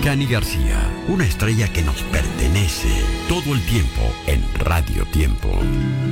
Cani García, una estrella que nos pertenece todo el tiempo en Radio Tiempo.